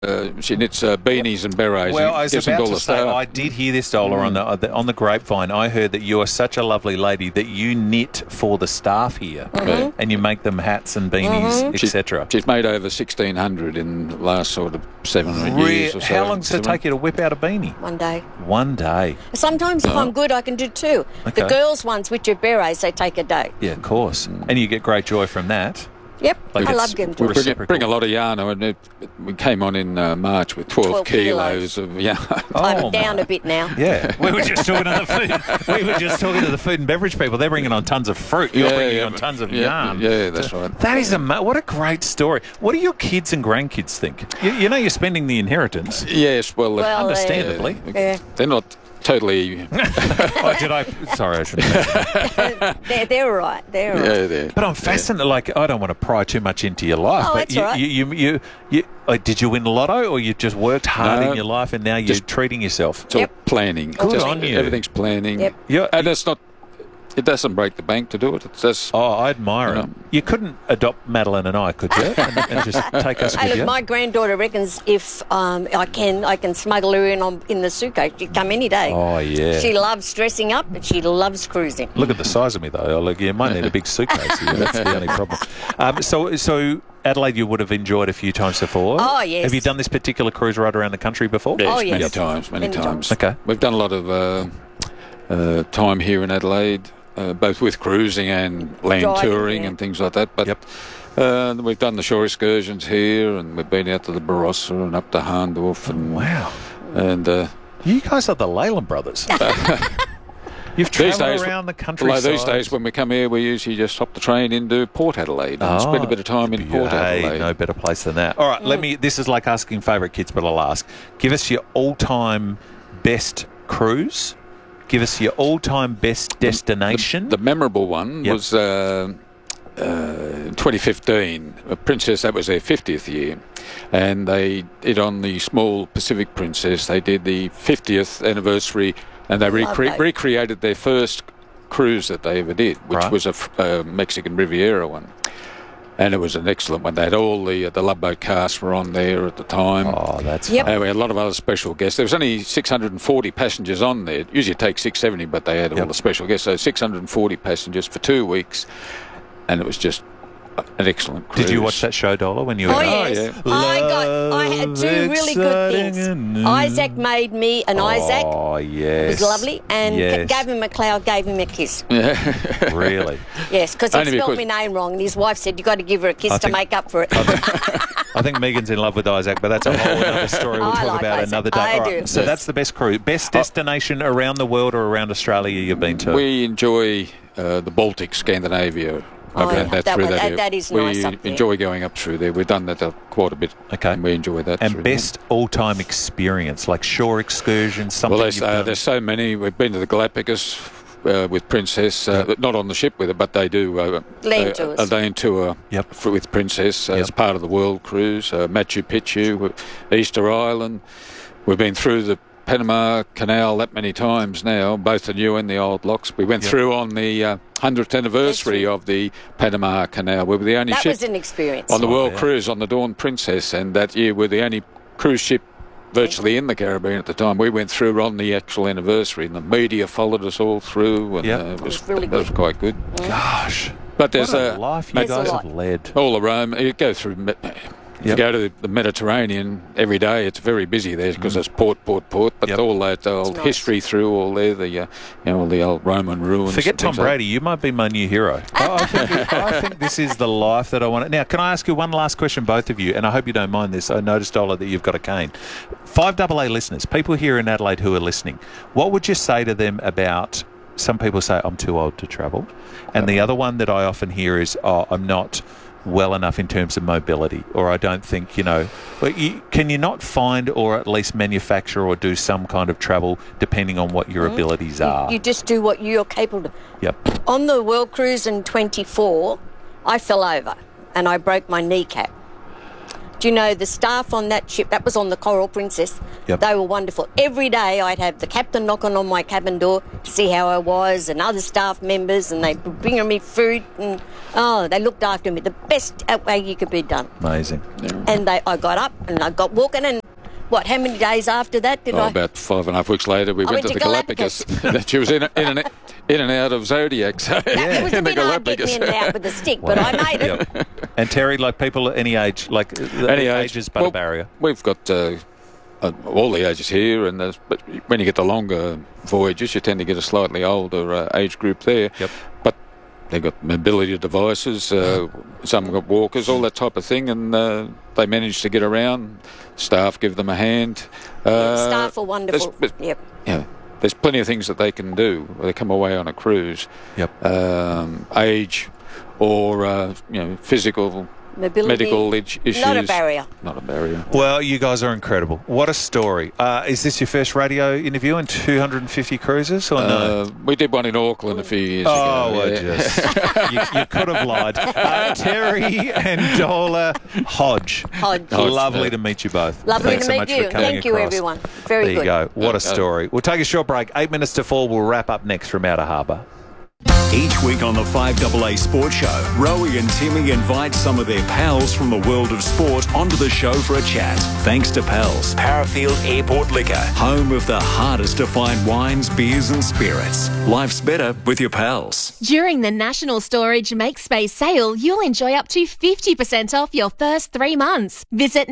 She knits beanies and berets. Well, and I was gives them about all to the say, staff. I did hear this, Dola, on the grapevine. I heard that you are such a lovely lady that you knit for the staff here, and you make them hats and beanies, etc. She's made over 1,600 in the last sort of 7 years or so. How long does it take you to whip out a beanie? 1 day. 1 day. Sometimes if I'm good, I can do 2. Okay. The girls' ones, which are berets, they take a day. Yeah, of course. And you get great joy from that. Yep, Like I it's- love getting We to it. bring a lot of yarn. And we came on in March with 12 kilos of yarn. I'm down a bit now. Yeah, we were just talking to the food. We were just talking to the food and beverage people. They're bringing on tons of fruit. You're bringing on tons of yarn. Yeah, that's right. That is what a great story. What do your kids and grandkids think? You know, you're spending the inheritance. Yes, well, Understandably. they're not totally. Oh, did I? Sorry, I shouldn't. They're all right. They're all right. Yeah, they're. But I'm fascinated. Like, I don't want to pry too much into your life. Oh, but that's all right. you did you win the lotto, or you just worked hard in your life and now you're Just- treating yourself? It's all planning. Good Just on you. Everything's planning. Yep. Yeah. And it's not. It doesn't break the bank to do it. It's just. Oh, I admire it. You couldn't adopt Madeline and I, could you? And just take us Hey, with look, you? my granddaughter reckons if I can smuggle her in the suitcase. She'd come any day. Oh, yeah. She loves dressing up, and she loves cruising. Look at the size of me, though. Like, you might need a big suitcase here. That's the only problem. So Adelaide, you would have enjoyed a few times before. Oh, yes. Have you done this particular cruise right around the country before? Yes, Oh, yes. many times. Okay. We've done a lot of time here in Adelaide, both with cruising and land Driving, touring yeah. and things like that. But Yep. we've done the shore excursions here, and we've been out to the Barossa and up to Hahndorf. And, Wow. And You guys are the Leyland brothers. You've these travelled days, around the countryside. Like these days, when we come here, we usually just hop the train into Port Adelaide and spend a bit of time in Port Hey, Adelaide. no better place than that. All right, let me. This is like asking favourite kids, but I'll ask. Give us your all-time best cruise. Give us your all-time best destination. The memorable one Yep. was 2015. Princess, that was their 50th year. And they did on the small Pacific Princess, they did the 50th anniversary, and they Lovely. recreated their first cruise that they ever did, which Right. was a Mexican Riviera one. And it was an excellent one. They had all the Love Boat cast were on there at the time. Oh, that's Yep. fun. We had a lot of other special guests. There was only 640 passengers on there. Usually it takes 670, but they had all Yep. the special guests. So 640 passengers for 2 weeks, and it was just an excellent cruise. Did you watch that show, Dola, when you were Oh, young? yes. yeah. I had 2 really good Exciting things. and- Isaac made me an Isaac. Oh, It yes. was lovely. And yes. Gavin McLeod gave him a kiss. Really? Yes, because he Only spelled because- my name wrong. And his wife said, you've got to give her a kiss I to think- make up for it. I think Megan's in love with Isaac, but that's a whole other story we'll I talk like about Isaac. another day. I All right, do. so Yes. that's the best cruise. Best destination around the world or around Australia you've been to? We enjoy the Baltic, Scandinavia. Oh, around yeah. That through one- area. that is we nice up there. enjoy going up through there. We've done that quite a bit. Okay. And we enjoy that. And through best all-time experience, like shore excursions, something Well, you've done? there's so many. We've been to the Galapagos with Princess, not on the ship with her, but they do Land tours. a land tour Yep. with Princess as Yep. part of the world cruise. Machu Picchu, Easter Island. We've been through the Panama Canal that many times now, both the new and the old locks. We went through on the 100th anniversary of the Panama Canal. We were the only That ship was an experience. on the world yeah. cruise on the Dawn Princess, and that year we're the only cruise ship virtually in the Caribbean at the time. We went through on the actual anniversary, and the media followed us all through, and Yep. it was really that was good. quite good. Gosh. But there's What a life you There's a guys lot. have led. all the Rome. You go through. If you Yep. go to the Mediterranean every day, it's very busy there because it's port. But Yep. all that old nice. history through all there, all the old Roman ruins. Forget and Tom things like Brady. You might be my new hero. I think this is the life that I want. Now, can I ask you one last question, both of you? And I hope you don't mind this. I noticed, Ola, that you've got a cane. 5AA listeners, people here in Adelaide who are listening, what would you say to them about... Some people say, I'm too old to travel. And the other one that I often hear is, I'm not well enough in terms of mobility, or I don't think, but can you not find or at least manufacture or do some kind of travel depending on what your abilities are? You just do what you're capable of. Yep. On the World Cruise in 24, I fell over and I broke my kneecap. Do you know the staff on that ship? That was on the Coral Princess. Yep. They were wonderful. Every day I'd have the captain knocking on my cabin door to see how I was, and other staff members, and they'd bring me food, and they looked after me the best way you could be done. Amazing. And I got up and I got walking, and how many days after that did I? About 5.5 weeks later, we went to the Galapagos. She was in and out of Zodiac, so It was a in the bit hard Galapagos. getting in and out with the stick, but I made it. Yep. And Terry, like people at any age, like any age is but a barrier. We've got all the ages here, but when you get the longer voyages, you tend to get a slightly older age group there. Yep. But they've got mobility devices, some have got walkers, all that type of thing, and they manage to get around. Staff give them a hand. Staff are wonderful. Yep. Yeah, there's plenty of things that they can do when they come away on a cruise. Yep. Age or physical, Mobility, medical issues. not a barrier. Not a barrier. Well, you guys are incredible. What a story. Is this your first radio interview in 250 cruises or no? We did one in Auckland a few years Oh, ago. you could have lied. Terry and Dola Hodge. Lovely to meet you both. Lovely Thanks to so meet much you. for coming Thank you, across. everyone. Very there good. you go. What a Okay. story. We'll take a short break. 8 minutes to 4. We'll wrap up next from Outer Harbour. Each week on the 5AA Sports Show, Rowie and Timmy invite some of their pals from the world of sport onto the show for a chat. Thanks to Pals, Parafield Airport Liquor, home of the hardest to find wines, beers and spirits. Life's better with your pals. During the National Storage Make Space sale, you'll enjoy up to 50% off your first 3 months. Visit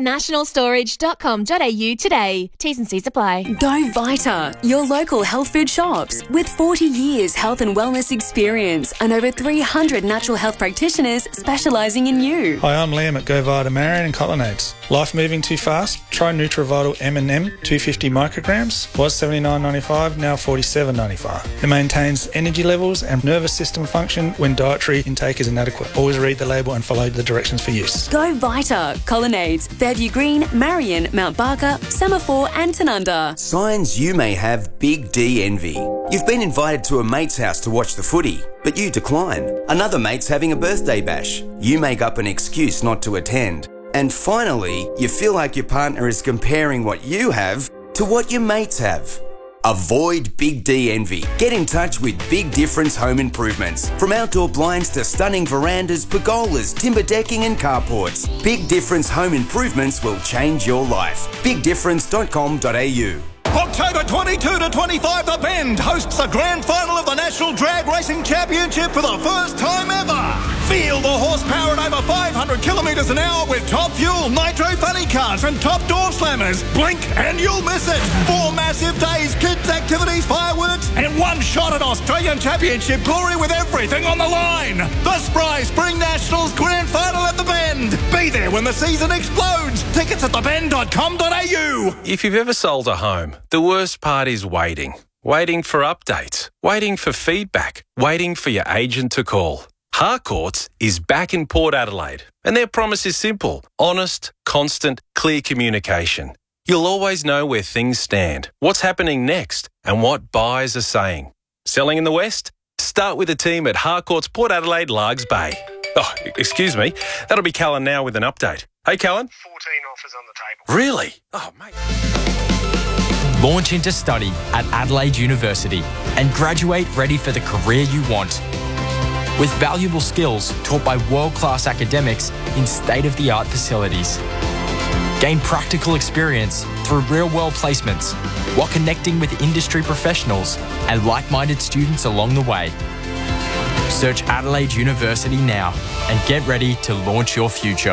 nationalstorage.com.au today. T's and C's apply. Go Vita, your local health food shops. With 40 years health and wellness experience and over 300 natural health practitioners specialising in you. Hi, I'm Liam at Go Vita Marion and Colonnades. Life moving too fast? Try NutriVital M&M 250 micrograms. Was $79.95, now $47.95. It maintains energy levels and nervous system function when dietary intake is inadequate. Always read the label and follow the directions for use. Go Vita, Colonnades, Fairview Green, Marion, Mount Barker, Semaphore and Tanunda. Signs you may have Big D envy. You've been invited to a mate's house to watch the footy, but you decline. Another mate's having a birthday bash. You make up an excuse not to attend. And finally, you feel like your partner is comparing what you have to what your mates have. Avoid Big D envy. Get in touch with Big Difference Home Improvements. From outdoor blinds to stunning verandas, pergolas, timber decking and carports, Big Difference Home Improvements will change your life. BigDifference.com.au. October 22 to 25, The Bend hosts the grand final of the National Drag Racing Championship for the first time ever. Feel the horsepower at over 500 kilometres an hour with top fuel, nitro funny cars and top door slammers. Blink and you'll miss it. 4 massive days, kids activities, fireworks and one shot at Australian Championship glory with everything on the line. The Spry Spring Nationals Grand Final at The Bend. Be there when the season explodes. Tickets at thebend.com.au. If you've ever sold a home, the worst part is waiting. Waiting for updates. Waiting for feedback. Waiting for your agent to call. Harcourts is back in Port Adelaide, and their promise is simple: honest, constant, clear communication. You'll always know where things stand, what's happening next, and what buyers are saying. Selling in the West? Start with the team at Harcourts Port Adelaide, Largs Bay. Oh, excuse me. That'll be Callan now with an update. Hey, Callan. 14 offers on the table. Really? Oh, mate. Launch into study at Adelaide University and graduate ready for the career you want. With valuable skills taught by world-class academics in state-of-the-art facilities. Gain practical experience through real-world placements while connecting with industry professionals and like-minded students along the way. Search Adelaide University now and get ready to launch your future.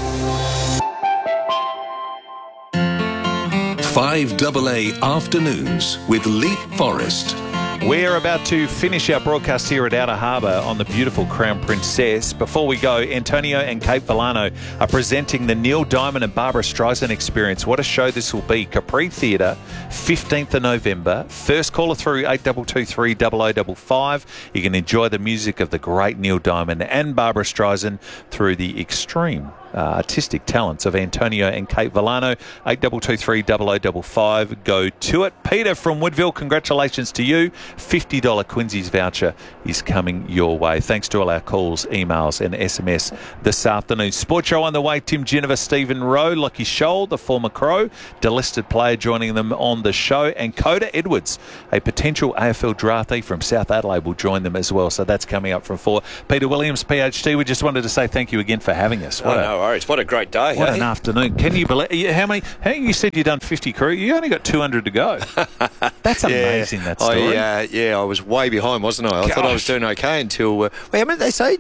5AA Afternoons with Leap Forest. We're about to finish our broadcast here at Outer Harbour on the beautiful Crown Princess. Before we go, Antonio and Kate Villano are presenting the Neil Diamond and Barbara Streisand Experience. What a show this will be. Capri Theatre, 15th of November. First caller through 8223 0055. You can enjoy the music of the great Neil Diamond and Barbara Streisand through the Extreme artistic talents of Antonio and Kate Villano. 8223 0055. Go to it. Peter from Woodville, congratulations to you. $50 Quincy's voucher is coming your way. Thanks to all our calls, emails and SMS this afternoon. Sports show on the way. Tim Geneva, Stephen Rowe, Lockie Scholl, the former Crow, delisted player, joining them on the show, and Coda Edwards, a potential AFL draftee from South Adelaide, will join them as well. So that's coming up from 4. Peter Williams, PhD, we just wanted to say thank you again for having us. No worries. What a great day. What an afternoon. Can you believe how many? You said you've done 50 crew. You only got 200 to go. That's amazing, that story. I was way behind, wasn't I? I thought I was doing okay until... they say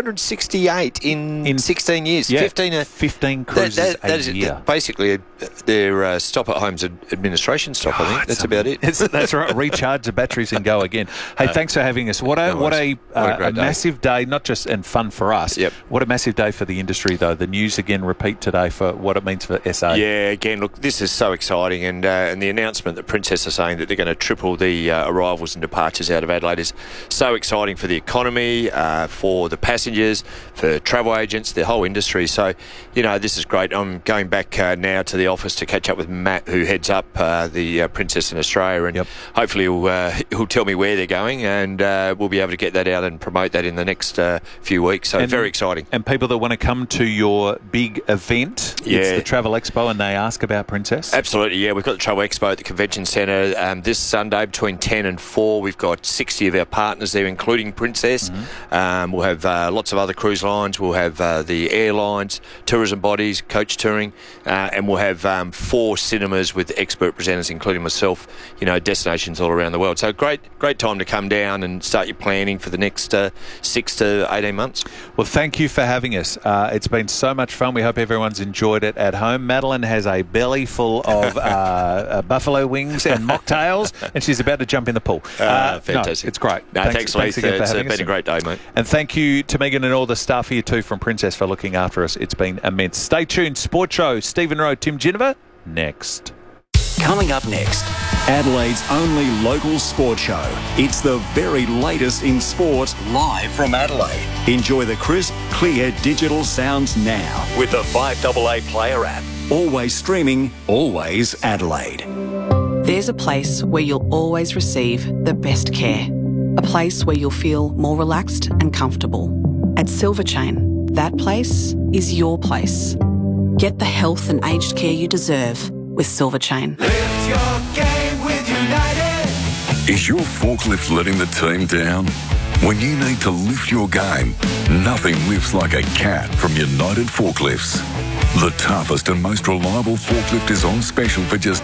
268 in 16 years. Yeah, 15 cruises a year. Basically, their stop at home's administration stop, I think. That's about it. That's right. Recharge the batteries and go again. Hey, thanks for having us. What a massive day, not just and fun for us. Yep. What a massive day for the industry, though. The news again repeat today for what it means for SA. Yeah, again, look, this is so exciting, and the announcement that Princess are saying that they're going to triple the arrivals and departures out of Adelaide is so exciting for the economy, for the passengers, for travel agents, the whole industry. So, this is great. I'm going back now to the office to catch up with Matt, who heads up the Princess in Australia, and hopefully he'll tell me where they're going, and we'll be able to get that out and promote that in the next few weeks. So very exciting. And people that want to come to your big event, it's the Travel Expo, and they ask about Princess? Absolutely, yeah. We've got the Travel Expo at the Convention Centre this Sunday between 10 and 4. We've got 60 of our partners there, including Princess. We'll have lots of other cruise lines. We'll have the airlines, tourism bodies, coach touring, and we'll have 4 cinemas with expert presenters, including myself, destinations all around the world. So great time to come down and start your planning for the next 6 to 18 months. Well, thank you for having us. It's been so much fun. We hope everyone's enjoyed it at home. Madeline has a belly full of buffalo wings and mocktails, and she's about to jump in the pool. Fantastic. No, it's great. Thanks, Leith. Again for it's having been us. a great day, mate. And thank you to Megan and all the staff here too from Princess for looking after us. It's been immense. Stay tuned. Sports show. Stephen Rowe, Tim Geneva. Next. Coming up next, Adelaide's only local sports show. It's the very latest in sport, live from Adelaide. Enjoy the crisp, clear digital sounds now with the 5AA Player app. Always streaming, always Adelaide. There's a place where you'll always receive the best care. A place where you'll feel more relaxed and comfortable. At Silverchain, that place is your place. Get the health and aged care you deserve with Silverchain. Lift your game with United. Is your forklift letting the team down? When you need to lift your game, nothing lifts like a cat from United Forklifts. The toughest and most reliable forklift is on special for just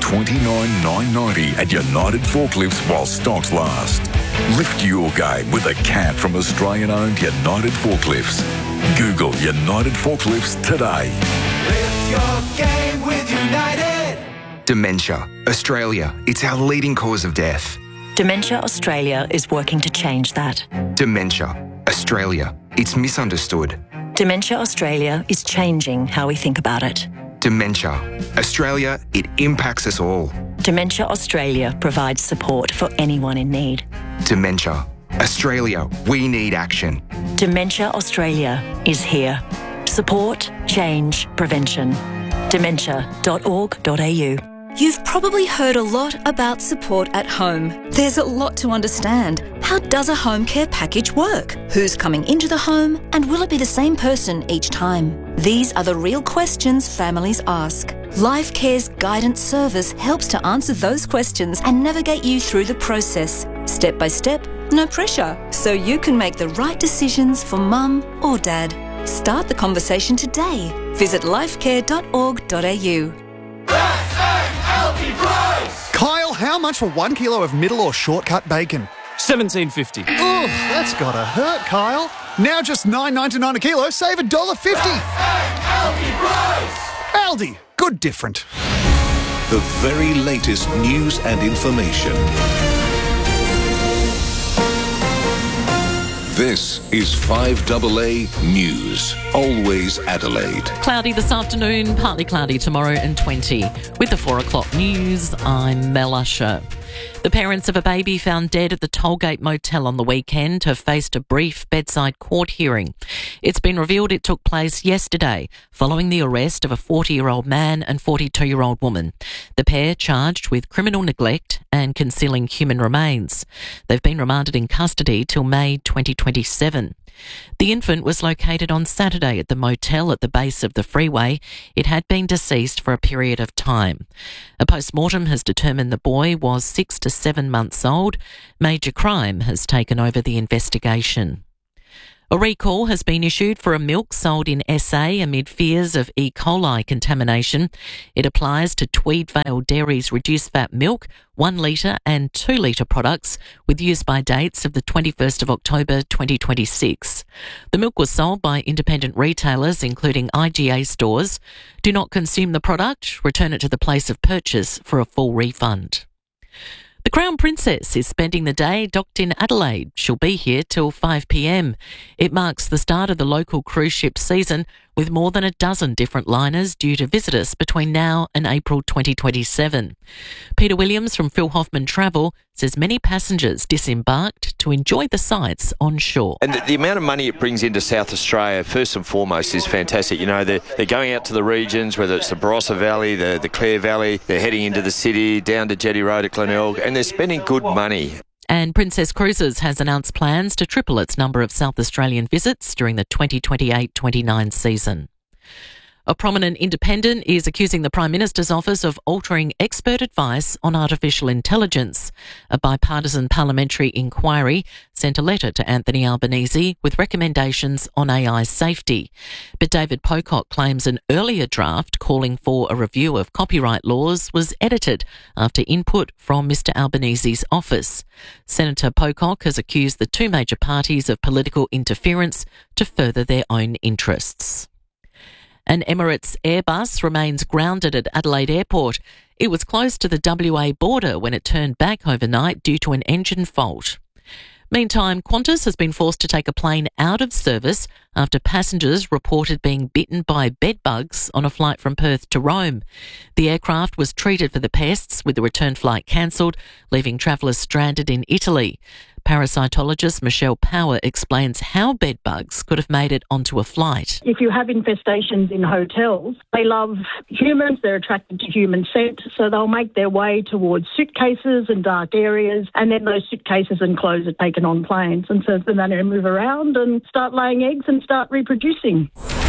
$29,990 at United Forklifts while stocks last. Lift your game with a cat from Australian-owned United Forklifts. Google United Forklifts today. Lift your game with United. Dementia. Australia. It's our leading cause of death. Dementia Australia is working to change that. Dementia. Australia. It's misunderstood. Dementia Australia is changing how we think about it. Dementia. Australia, it impacts us all. Dementia Australia provides support for anyone in need. Dementia. Australia, we need action. Dementia Australia is here. Support, change, prevention. Dementia.org.au. You've probably heard a lot about support at home. There's a lot to understand. How does a home care package work? Who's coming into the home? And will it be the same person each time? These are the real questions families ask. Life Care's guidance service helps to answer those questions and navigate you through the process. Step by step, no pressure. So you can make the right decisions for mum or dad. Start the conversation today. Visit lifecare.org.au. Kyle, how much for 1 kilo of middle or shortcut bacon? $17.50. Oof, that's gotta hurt, Kyle. Now just $9.99 a kilo, save $1.50. Aldi, good different. The very latest news and information. This is 5AA News. Always Adelaide. Cloudy this afternoon, partly cloudy tomorrow and 20. With the 4 o'clock news, I'm Mel Usher. The parents of a baby found dead at the Tollgate Motel on the weekend have faced a brief bedside court hearing. It's been revealed it took place yesterday following the arrest of a 40-year-old man and 42-year-old woman. The pair charged with criminal neglect and concealing human remains. They've been remanded in custody till May 2027. The infant was located on Saturday at the motel at the base of the freeway. It had been deceased for a period of time. A post-mortem has determined the boy was 6 to 7 months old. Major Crime has taken over the investigation. A recall has been issued for a milk sold in SA amid fears of E. coli contamination. It applies to Tweedvale Dairy's reduced fat milk, 1 litre and 2 litre products with use-by dates of the 21st of October 2026. The milk was sold by independent retailers, including IGA stores. Do not consume the product, return it to the place of purchase for a full refund. The Crown Princess is spending the day docked in Adelaide. She'll be here till 5 p.m. It marks the start of the local cruise ship season, with more than a dozen different liners due to visit us between now and April 2027. Peter Williams from Phil Hoffman Travel says many passengers disembarked to enjoy the sights on shore. And the amount of money it brings into South Australia, first and foremost, is fantastic. You know, they're going out to the regions, whether it's the Barossa Valley, the Clare Valley, they're heading into the city, down to Jetty Road at Glenelg, and they're spending good money. And Princess Cruises has announced plans to triple its number of South Australian visits during the 2028-29 season. A prominent independent is accusing the Prime Minister's office of altering expert advice on artificial intelligence. A bipartisan parliamentary inquiry sent a letter to Anthony Albanese with recommendations on AI safety. But David Pocock claims an earlier draft calling for a review of copyright laws was edited after input from Mr Albanese's office. Senator Pocock has accused the two major parties of political interference to further their own interests. An Emirates Airbus remains grounded at Adelaide Airport. It was close to the WA border when it turned back overnight due to an engine fault. Meantime, Qantas has been forced to take a plane out of service after passengers reported being bitten by bedbugs on a flight from Perth to Rome. The aircraft was treated for the pests with the return flight cancelled, leaving travellers stranded in Italy. Parasitologist Michelle Power explains how bedbugs could have made it onto a flight. If you have infestations in hotels, they love humans, they're attracted to human scent, so they'll make their way towards suitcases and dark areas, and then those suitcases and clothes are taken on planes, and so then they move around and start laying eggs and start reproducing.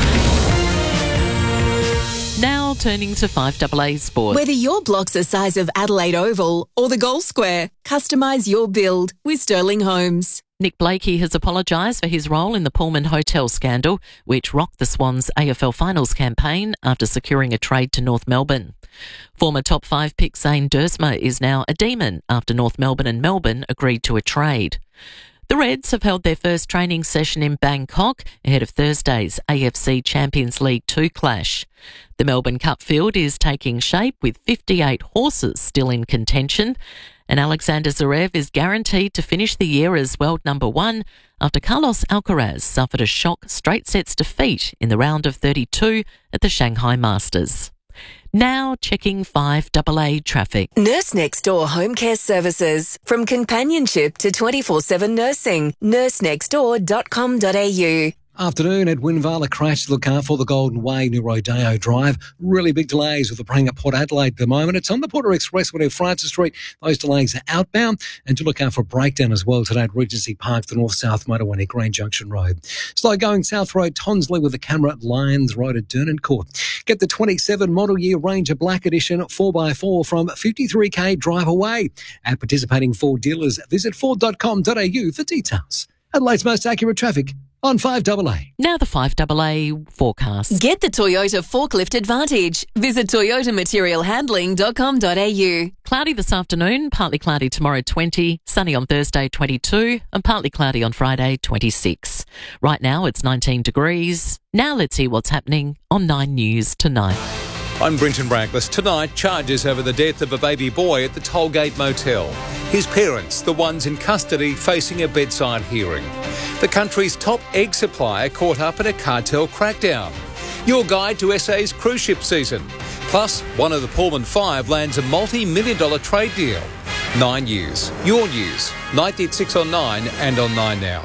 Now turning to 5AA Sport. Whether your block's the size of Adelaide Oval or the Gold Square, customise your build with Sterling Homes. Nick Blakey has apologised for his role in the Pullman Hotel scandal, which rocked the Swans' AFL Finals campaign after securing a trade to North Melbourne. Former top 5 pick Zane Duursma is now a demon after North Melbourne and Melbourne agreed to a trade. The Reds have held their first training session in Bangkok ahead of Thursday's AFC Champions League 2 clash. The Melbourne Cup field is taking shape with 58 horses still in contention, and Alexander Zverev is guaranteed to finish the year as world number 1 after Carlos Alcaraz suffered a shock straight sets defeat in the round of 32 at the Shanghai Masters. Now checking 5AA traffic. Nurse Next Door Home Care Services. From companionship to 24/7 nursing. nursenextdoor.com.au. Afternoon at Winvala, crash to look out for the Golden Way near Rodeo Drive. Really big delays with the Prang at Port Adelaide at the moment. It's on the Porter Expressway near Francis Street. Those delays are outbound. And to look out for a breakdown as well today at Regency Park, the north-south motorway near Green Junction Road. Slow going South Road, Tonsley with the camera at Lyons Road at Durnan Court. Get the 27 model year Ranger Black Edition 4x4 from 53k drive away. At participating Ford dealers, visit ford.com.au for details. Adelaide's most accurate traffic on 5AA. Now the 5AA forecast. Get the Toyota Forklift Advantage. Visit toyotamaterialhandling.com.au. Cloudy this afternoon, partly cloudy tomorrow 20, sunny on Thursday 22 and partly cloudy on Friday 26. Right now it's 19 degrees. Now let's see what's happening on 9 News tonight. I'm Brenton Braglis. Tonight, charges over the death of a baby boy at the Tollgate Motel. His parents, the ones in custody, facing a bedside hearing. The country's top egg supplier caught up in a cartel crackdown. Your guide to SA's cruise ship season. Plus, one of the Pullman 5 lands a multi-million-dollar trade deal. 9 News. Your news. 90 at 6 on 9 and on 9 Now.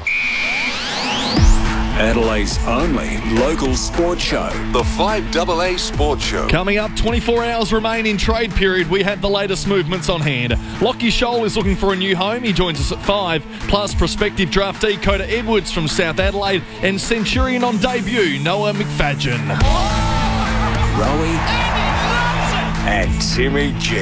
Adelaide's only local sports show. The 5AA Sports Show. Coming up, 24 hours remain in trade period. We have the latest movements on hand. Lockie Scholl is looking for a new home. He joins us at 5. Plus, prospective draftee Coda Edwards from South Adelaide and Centurion on debut, Noah McFadgen. Rowie and Timmy G.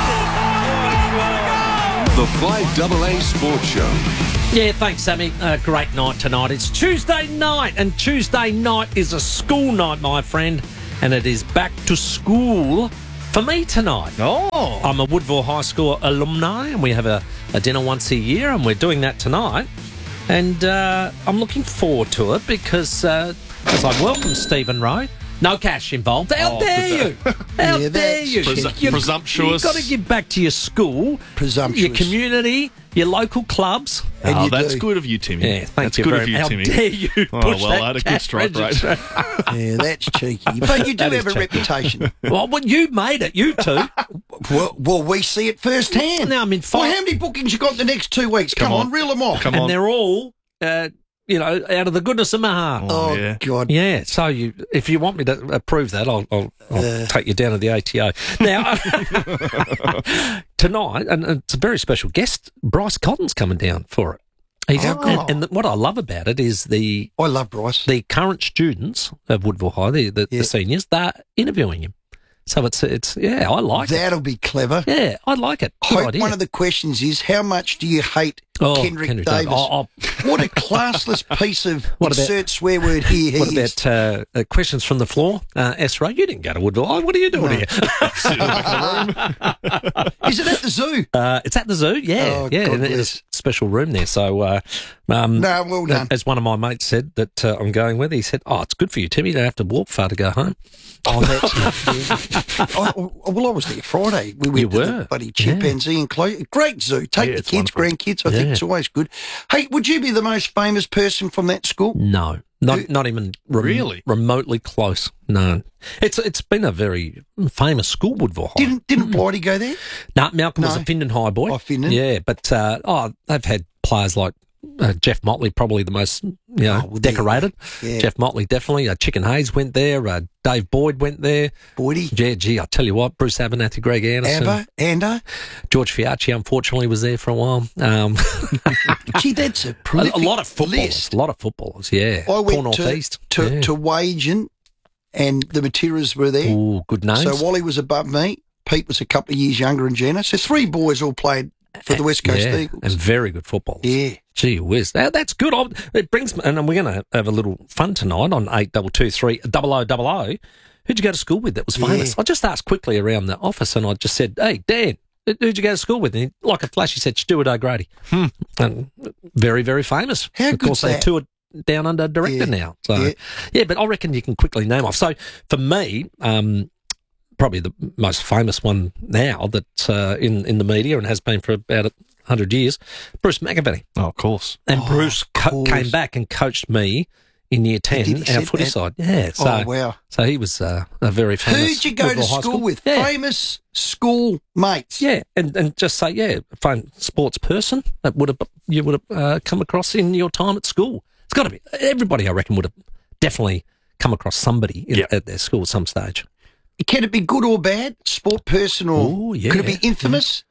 The 5AA Sports Show. Yeah, thanks, Sammy. Great night tonight. It's Tuesday night, and Tuesday night is a school night, my friend, and it is back to school for me tonight. Oh. I'm a Woodville High School alumni, and we have a dinner once a year, and we're doing that tonight. And I'm looking forward to it because as I welcome Stephen Rowe, no cash involved. How dare you? How dare you? Presumptuous. You've got to give back to your school, your community, your local clubs. That's good of you, Timmy. Yeah, thank that's you good very of you, much. Timmy. How dare you push I had a good strike rate. Yeah, that's cheeky. But you do have a reputation. Well, you made it, you two. Well, we see it firsthand. Now I'm in Well, how many bookings you got the next 2 weeks? Come on, reel them off. And they're all... out of the goodness of my heart. Oh, yeah. God. Yeah, so if you want me to approve that, I'll take you down to the ATO. Now, tonight, and it's a very special guest, Bryce Cotton's coming down for it. And what I love about it is I love Bryce. The current students of Woodville High, the seniors, they're interviewing him. So it's I like it. That'll be clever. Yeah, I like it. Good idea. One of the questions is, how much do you hate Kendrick Davis? What a classless piece of insert swear word here. What about questions from the floor? S. Rowe, you didn't go to Woodville. What are you doing here? Is it at the zoo? It's at the zoo, yeah. And there's a special room there. So, well done. As one of my mates said that I'm going with, he said, it's good for you, Timmy. You don't have to walk far to go home. Oh, that's I was there Friday. We went to the bloody chimpanzee enclosure. Great zoo. Take the kids, grandkids. I think it's always good. Hey, would you be the most famous person from that school? No. Not even remotely close. No. It's been a very famous school, Woodville High. Didn't Blighty go there? No, Malcolm was a Findon High boy. Oh, Findon. Yeah, but they've had players like Jeff Motley, probably the most decorated. Yeah. Jeff Motley, definitely. Chicken Hayes went there. Dave Boyd went there. Boydie? Yeah, gee, I tell you what, Bruce Abernathy, Greg Anderson. Ando? George Fiacci, unfortunately, was there for a while. Gee, that's a prolific a lot of footballers. list. A lot of footballers, yeah. I went Northeast. to Wagen, and the Matiras were there. Ooh, good names. So Wally was above me. Pete was a couple of years younger than Jenna. So 3 boys all played for the West Coast Eagles. And very good footballers. Yeah. Gee whiz. That's good. It brings me, and we're going to have a little fun tonight on 8223 0000. Who'd you go to school with that was famous? I just asked quickly around the office and I just said, hey, Dan, who'd you go to school with? And he, like a flash, he said, Stuart O'Grady. And very, very famous. How of course, they toured down under director now. So, but I reckon you can quickly name off. So for me, probably the most famous one now that's in the media and has been for about 100 years, Bruce McAvaney. Oh, of course. And Bruce came back and coached me in year 10, our footy side. Yeah. So, wow. So he was a very famous... Who'd you go to school with? Yeah. Famous school mates? Yeah, and just say, famous sports person that you would have come across in your time at school. It's got to be. Everybody, I reckon, would have definitely come across somebody at their school at some stage. Can it be good or bad? Sport person or could it be infamous?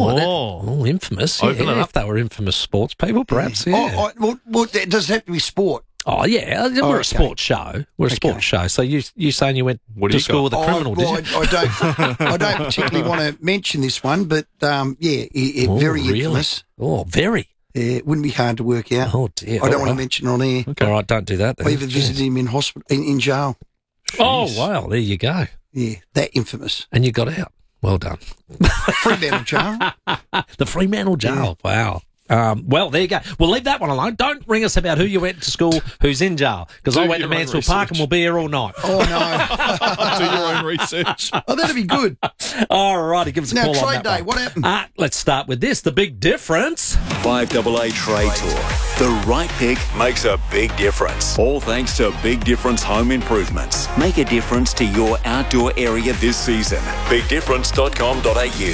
Infamous. Open it up. If they were infamous sports people, perhaps. Well, does it have to be sport? Oh, yeah. We're a sports show. We're a sports show. So you saying you went to school with a criminal, did you? I don't particularly want to mention this one, but, very infamous. Oh, very. It wouldn't be hard to work out. Oh, dear. I don't want to mention it on air. Okay. All right, don't do that then. I even visited him in hospital, in jail. Oh, wow. There you go. Yeah, that infamous. And you got out. Well done. Fremantle jail. The Fremantle jail. Yeah. Wow. Well, there you go. We'll leave that one alone. Don't ring us about who you went to school, who's in jail, because I went to Mansfield Park and we'll be here all night. Oh, no. Do your own research. Oh, that'd be good. All righty, give us a call on that. Now, trade day, what happened? Let's start with this, the big difference. 5AA Trade Tour. The right pick makes a big difference. All thanks to Big Difference Home Improvements. Make a difference to your outdoor area this season. BigDifference.com.au.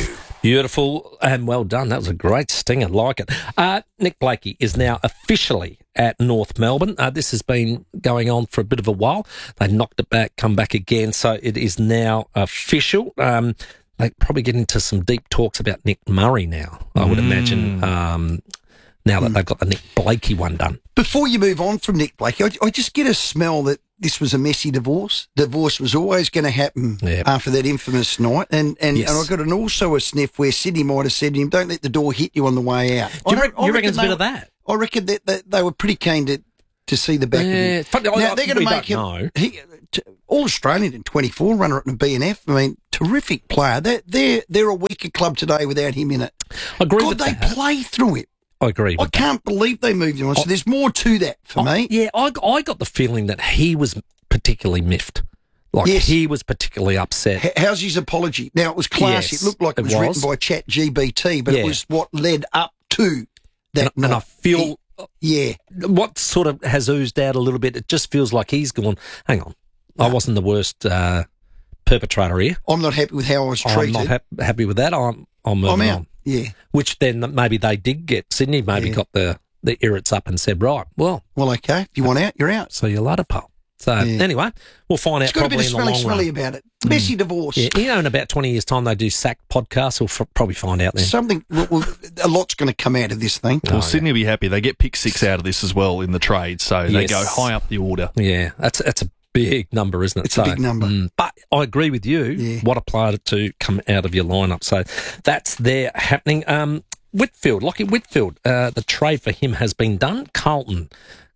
Beautiful and well done. That was a great stinger. Like it. Nick Blakey is now officially at North Melbourne. This has been going on for a bit of a while. They knocked it back, come back again. So it is now official. They probably get into some deep talks about Nick Murray now, I would imagine, now that they've got the Nick Blakey one done. Before you move on from Nick Blakey, I just get a smell that this was a messy divorce. Divorce was always going to happen after that infamous night. And I got also a sniff where Sydney might have said to him, don't let the door hit you on the way out. You reckon it's a bit of that? I reckon that they were pretty keen to see the back of him. Now, they're going to make him... All-Australian in 24, runner-up in BNF. I mean, terrific player. They're a weaker club today without him in it. I agree with that. They play through it. I agree with I can't believe they moved him on. So there's more to that for me. Yeah, I got the feeling that he was particularly miffed. He was particularly upset. How's his apology? Now, it was classy. Yes, it looked like it was written by ChatGPT, but it was what led up to that night. And I feel... what sort of has oozed out a little bit, it just feels like he's gone, hang on, I wasn't the worst perpetrator here. I'm not happy with how I was treated. I'm not happy with that. I'm moving on. Yeah. Which then maybe they did get. Sydney maybe got the irrits up and said, right, well, okay, if you want out, you're out. So you later, pal. So anyway, we'll find out probably in the long run. It's got a bit of smelly about it. Messy divorce. Yeah, in about 20 years' time, they do SAC podcasts. We'll probably find out then. A lot's going to come out of this thing. Well, Sydney will be happy. They get pick 6 out of this as well in the trade, so they go high up the order. Yeah, that's a big number, isn't it? It's a big number. But I agree with you. Yeah. What a player to come out of your lineup. So that's there happening. Lockie Whitfield, the trade for him has been done. Carlton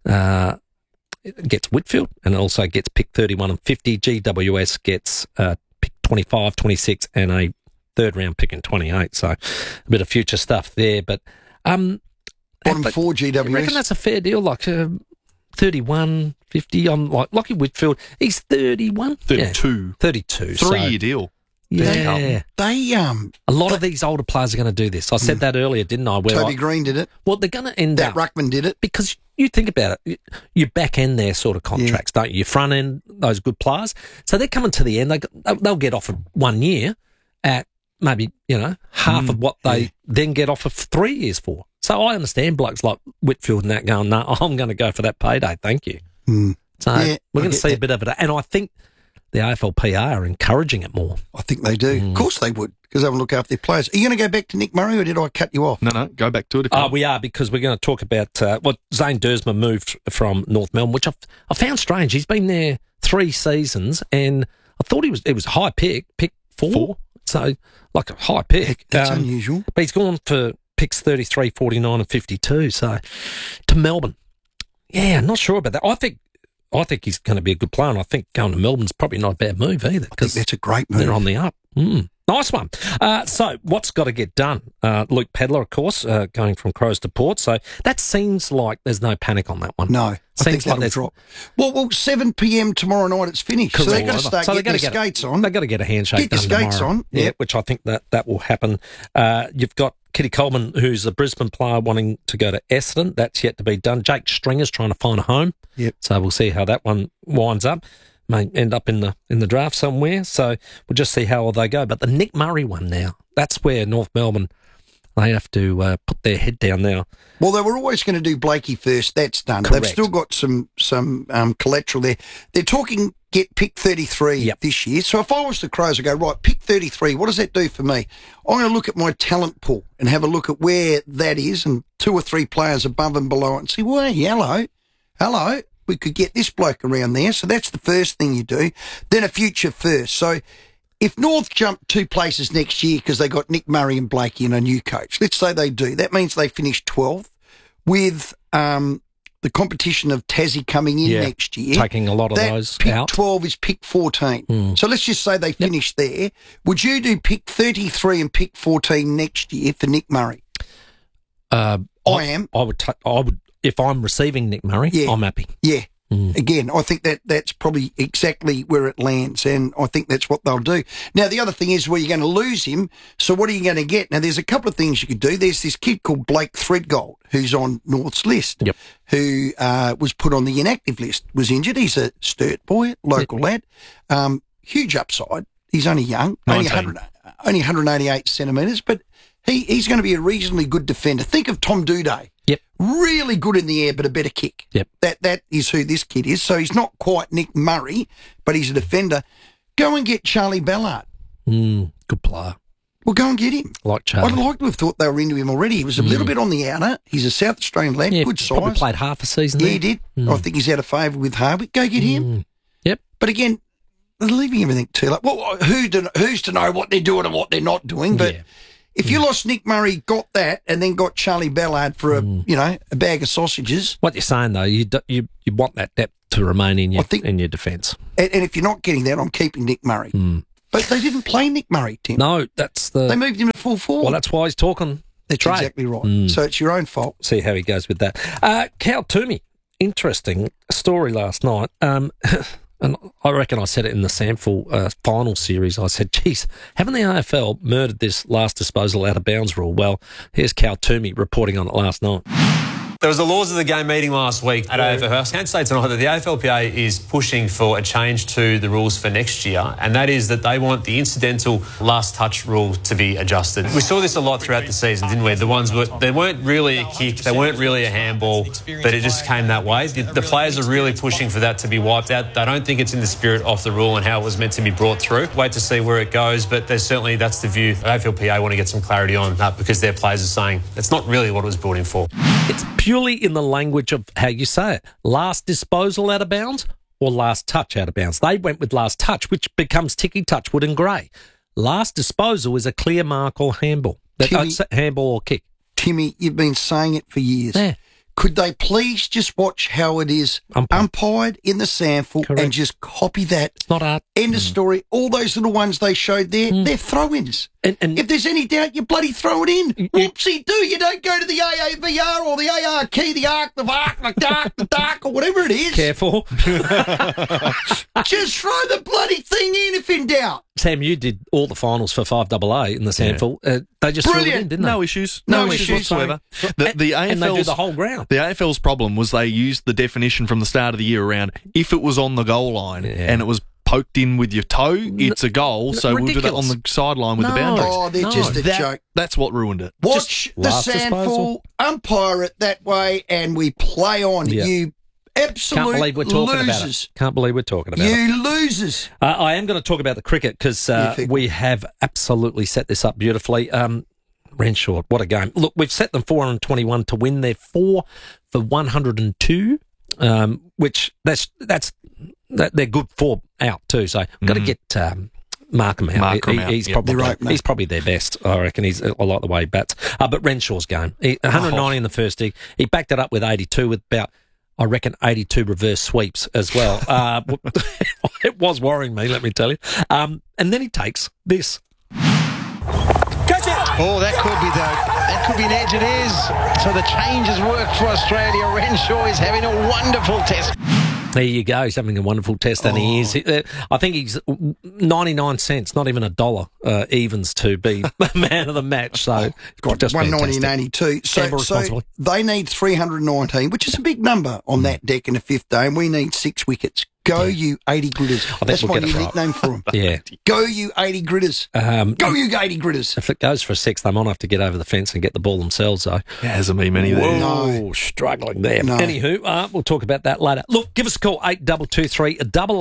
gets Whitfield and also gets pick 31 and 50. GWS gets pick 25, 26 and a third round pick in 28. So a bit of future stuff there. But bottom 4 GWS. I reckon that's a fair deal, 31, 50 on Lockie Whitfield. He's 31. 32. Yeah, 32. 3-year deal. Yeah. A lot of these older players are going to do this. I said that earlier, didn't I? Toby Green did it. Well, they're going to end up. Ruckman did it. Because you think about it, you back end their sort of contracts, don't you? You front end those good players. So they're coming to the end. They'll get offered 1 year at maybe, half of what they then get offered 3 years for. So I understand blokes like Whitfield and that going, no, I'm going to go for that payday. Thank you. So we're going to see a bit of it. And I think the AFLPA are encouraging it more. I think they do. Of course they would, because they will look after their players. Are you going to go back to Nick Murray, or did I cut you off? No, go back to it. We are, because we're going to talk about Zane Dersma moved from North Melbourne, which I found strange. He's been there 3 seasons, and I thought it was a high pick 4. So, a high pick. That's unusual. But he's gone for picks 33, 49 and 52, so to Melbourne. Yeah, I'm not sure about that. I think he's going to be a good player, and I think going to Melbourne's probably not a bad move either. I think that's a great move. They're on the up. Nice one. So what's got to get done? Luke Pedler, of course, going from Crows to Port. So that seems like there's no panic on that one. No. I think that'll drop. Well, 7 p.m. tomorrow night it's finished. Correct. So they've got to start getting their skates on. They've got to get a handshake done tomorrow. Get the skates on. Yeah, which I think that will happen. You've got Kitty Coleman, who's a Brisbane player wanting to go to Essendon. That's yet to be done. Jake Stringer's trying to find a home. Yep. So we'll see how that one winds up. May end up in the draft somewhere. So we'll just see how they go. But the Nick Murray one now, that's where North Melbourne, they have to put their head down now. Well, they were always going to do Blakey first. That's done. Correct. They've still got some collateral there. They're talking get pick 33 this year. So if I was the Crows, I'd go, right, pick 33. What does that do for me? I'm going to look at my talent pool and have a look at where that is and 2 or 3 players above and below it and see, well, hello, we could get this bloke around there. So that's the first thing you do. Then a future first. So if North jump 2 places next year because they got Nick Murray and Blakey and a new coach, let's say they do, that means they finish 12th with the competition of Tassie coming in next year. Taking a lot of those pick out. 12 is pick 14. So let's just say they finish there. Would you do pick 33 and pick 14 next year for Nick Murray? I would. If I'm receiving Nick Murray, I'm happy. Yeah. Again, I think that's probably exactly where it lands, and I think that's what they'll do. Now, the other thing is where you're going to lose him, so what are you going to get? Now, there's a couple of things you could do. There's this kid called Blake Threadgold, who's on North's list, who was put on the inactive list, was injured. He's a Sturt boy, local lad, huge upside. He's only young, only 188 centimetres, but he's going to be a reasonably good defender. Think of Tom Duday. Yep. Really good in the air, but a better kick. Yep. That is who this kid is. So he's not quite Nick Murray, but he's a defender. Go and get Charlie Ballard. Good player. Well, go and get him. Like Charlie. I'd like to have thought they were into him already. He was a little bit on the outer. He's a South Australian lad, good size. Probably played half a season Yeah, there. he did. I think he's out of favour with Hardwick. Go get him. Yep. But again, they're leaving everything too late. Well, who's to know what they're doing and what they're not doing? But if you lost Nick Murray, got that, and then got Charlie Ballard for a bag of sausages. What you're saying though, you want that depth to remain in your defence. And if you're not getting that, I'm keeping Nick Murray. But they didn't play Nick Murray, Tim. No, they moved him to full forward. Well, that's why he's talking. That's exactly right. So it's your own fault. See how he goes with that. Cal Toomey, interesting story last night. And I reckon I said it in the SANFL final series. I said, geez, haven't the AFL murdered this last disposal out of bounds rule? Well, here's Cal Toomey reporting on it last night. There was a Laws of the Game meeting last week at AFL House. I can say tonight that the AFLPA is pushing for a change to the rules for next year, and that is that they want the incidental last touch rule to be adjusted. We saw this a lot throughout the season, didn't we? The ones they weren't really a kick, they weren't really a handball, but it just came that way. The players are really pushing for that to be wiped out. They don't think it's in the spirit of the rule and how it was meant to be brought through. Wait to see where it goes, but there's certainly that's the view. AFLPA want to get some clarity on that because their players are saying it's not really what it was brought in for. It's purely in the language of how you say it. Last disposal out of bounds or last touch out of bounds. They went with last touch, which becomes Ticky Touchwood and Gray. Last disposal is a clear mark or handball. Handball or kick. Timmy, you've been saying it for years. Yeah. Could they please just watch how it is umpired in the SANFL and just copy that? It's not art. End of story. All those little ones they showed there, they're throw-ins. And if there's any doubt, you bloody throw it in. Whoopsie-do. You don't go to the AAVR or the AR key, the ARC, the VARC, the dark, or whatever it is. Careful. Just throw the bloody thing in if in doubt. Sam, you did all the finals for 5AA in the SANFL. They just threw it in, didn't they? No issues. No issues whatsoever. The AFL's, and they do the whole ground. The AFL's problem was they used the definition from the start of the year around if it was on the goal line and it was poked in with your toe, it's a goal, so we'll do that on the sideline with the boundaries. Oh, they're just a joke. That's what ruined it. Watch the SANFL, umpire it that way, and we play on. Yeah. You absolute Can't believe we're talking losers. about it. Can't believe we're talking about it. You losers. I am going to talk about the cricket because we have absolutely set this up beautifully. Renshaw, what a game. Look, we've set them 421 to win. They're 4 for 102, which they're good 4 out too. So we've got to get Markham out. He's probably their best. I reckon I like the way he bats. But Renshaw's game, 190 in the first inning. He backed it up with 82 with about, I reckon, 82 reverse sweeps as well. It was worrying me, let me tell you. And then he takes this. Catch it! Oh, that could be an edge. It is. So the change has worked for Australia. Renshaw is having a wonderful test. There you go. He's having a wonderful test, and he is. I think he's 99 cents, not even $1, evens to be man of the match. So just 190 and 82. So they need 319, which is a big number on that deck in the fifth day, and we need 6 wickets. Go you 80 gritters. That's my new nickname for them. Yeah. Go you 80 gritters. Go you 80 gritters. If it goes for a 6, they might have to get over the fence and get the ball themselves, though. Yeah, hasn't been many there. No, struggling there. No. Anywho, we'll talk about that later. Look, give us a call, 8223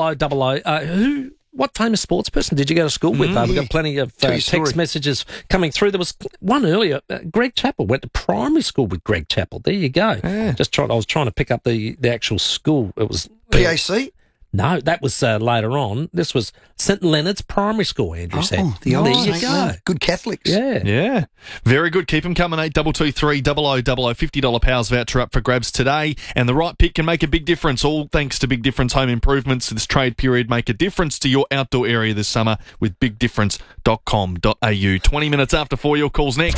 0000. What famous sports person did you go to school with? We've got plenty of text messages coming through. There was one earlier. Greg Chappell went to primary school with Greg Chappell. There you go. Yeah. I was trying to pick up the actual school. It was PAC. No, that was later on. This was St Leonard's Primary School, Andrew said. There you go. Good Catholics. Yeah. Very good. Keep them coming, 8223 0000. $50 Powers voucher up for grabs today. And the right pick can make a big difference. All thanks to Big Difference Home Improvements. This trade period, make a difference to your outdoor area this summer with bigdifference.com.au. 20 minutes after 4, your call's next.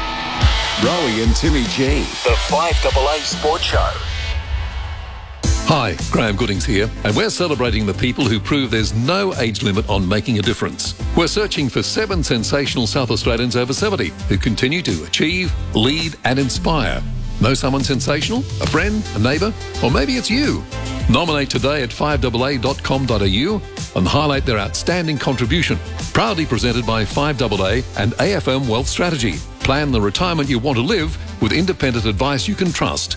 Rowie and Timmy G, the 5AA Sports Show. Hi, Graham Goodings here, and we're celebrating the people who prove there's no age limit on making a difference. We're searching for 7 sensational South Australians over 70 who continue to achieve, lead and inspire. Know someone sensational? A friend? A neighbour? Or maybe it's you? Nominate today at 5AA.com.au and highlight their outstanding contribution. Proudly presented by 5AA and AFM Wealth Strategy. Plan the retirement you want to live with independent advice you can trust.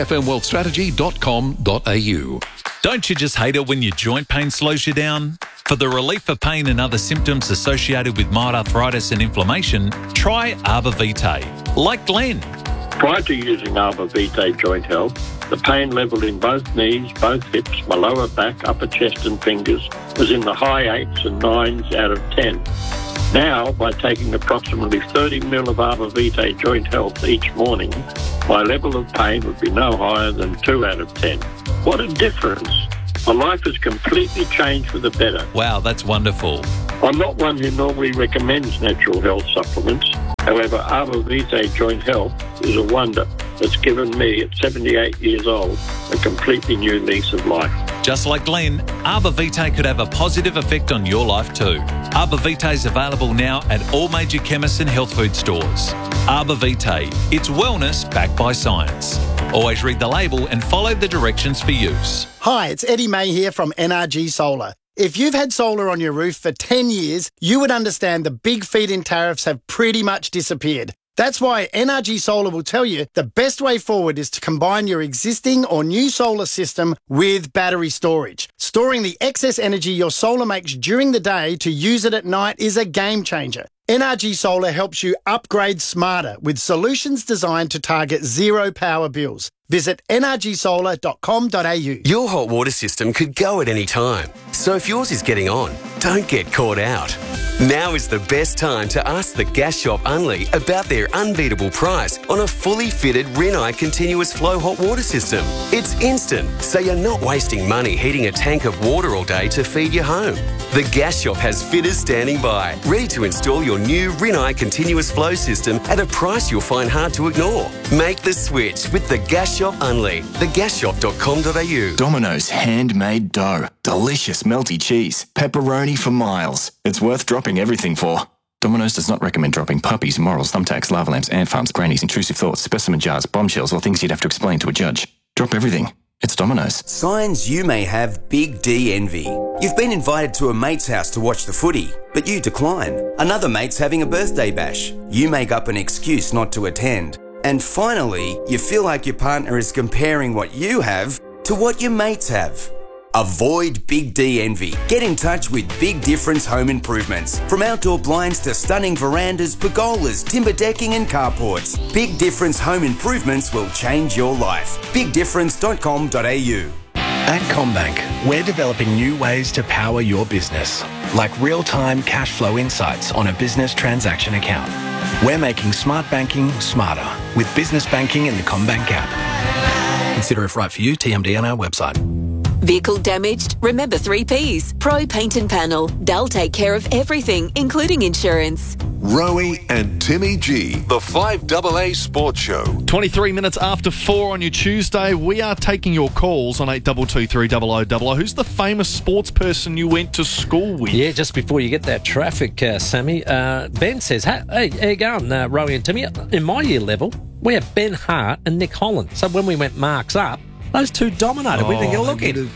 afmwealthstrategy.com.au. Don't you just hate it when your joint pain slows you down? For the relief of pain and other symptoms associated with mild arthritis and inflammation, try Arbor Vitae. Like Glenn. Prior to using Arbor Vitae Joint Health, the pain level in both knees, both hips, my lower back, upper chest and fingers was in the high 8s and 9s out of 10. Now, by taking approximately 30 ml of Arbor Vitae Joint Health each morning, my level of pain would be no higher than 2 out of 10. What a difference. My life has completely changed for the better. Wow, that's wonderful. I'm not one who normally recommends natural health supplements. However, Arbor Vitae Joint Health is a wonder that's given me, at 78 years old, a completely new lease of life. Just like Glenn, Arbor Vitae could have a positive effect on your life too. Arbor Vitae is available now at all major chemists and health food stores. Arbor Vitae, it's wellness backed by science. Always read the label and follow the directions for use. Hi, it's Eddie May here from NRG Solar. If you've had solar on your roof for 10 years, you would understand the big feed-in tariffs have pretty much disappeared. That's why NRG Solar will tell you the best way forward is to combine your existing or new solar system with battery storage. Storing the excess energy your solar makes during the day to use it at night is a game changer. NRG Solar helps you upgrade smarter with solutions designed to target zero power bills. Visit nrgsolar.com.au. Your hot water system could go at any time. So if yours is getting on, don't get caught out. Now is the best time to ask the Gas Shop Unley about their unbeatable price on a fully fitted Rinnai continuous flow hot water system. It's instant, so you're not wasting money heating a tank of water all day to feed your home. The Gas Shop has fitters standing by, ready to install your new Rinnai continuous flow system at a price you'll find hard to ignore. Make the switch with the Gas Shop Unley, thegasshop.com.au. Domino's handmade dough. Delicious melty cheese. Pepperoni for miles. It's worth dropping everything for. Domino's does not recommend dropping puppies, morals, thumbtacks, lava lamps, ant farms, grannies, intrusive thoughts, specimen jars, bombshells, or things you'd have to explain to a judge. Drop everything. It's Domino's. Signs you may have Big D envy. You've been invited to a mate's house to watch the footy, but you decline. Another mate's having a birthday bash. You make up an excuse not to attend. And finally, you feel like your partner is comparing what you have to what your mates have. Avoid Big D envy. Get in touch with Big Difference Home Improvements. From outdoor blinds to stunning verandas, pergolas, timber decking and carports, Big Difference Home Improvements will change your life. BigDifference.com.au. At CommBank, we're developing new ways to power your business, like real-time cash flow insights on a business transaction account. We're making smart banking smarter with business banking in the CommBank app. Consider if right for you, TMD on our website. Vehicle damaged? Remember 3 Ps. Pro Paint and Panel. They'll take care of everything, including insurance. Rowie and Timmy G, the 5AA Sports Show. 23 minutes after 4 on your Tuesday, we are taking your calls on 82230000. Who's the famous sports person you went to school with? Yeah, just before you get that traffic, Sammy, Ben says, hey, how you going, Rowie and Timmy? In my year level, we had Ben Hart and Nick Holland. So when we went marks up, those two dominated. We didn't get a look in.